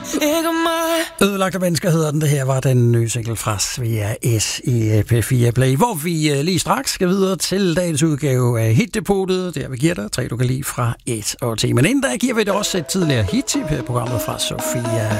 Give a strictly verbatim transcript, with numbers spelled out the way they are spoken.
Ikke mig. Ødelagte mennesker hedder den. Det her var den nye single fra Svea S i P fire Play, hvor vi lige straks skal videre til dagens udgave af Hitdepotet. Der vi giver dig tre, du kan lide fra et og ti. Men inden da giver vi det også et tidligere hit-tip her i programmet fra Sofia